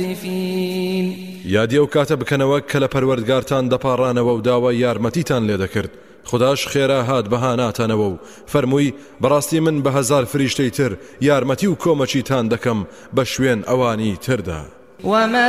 یادی ئەو کاتە بکەنەوە کە لە پەروەردگارتان دەپاڕانەوە و داوای یارمەتیتان لێ دەکرد خداش خێرا هات بەهاناتانەوە و فەرمووی بەڕاستی من بە هەزار فریشتەی تر یارمەتی و کۆمەچیتان دەکەم بە شوێن ئەوانی تردا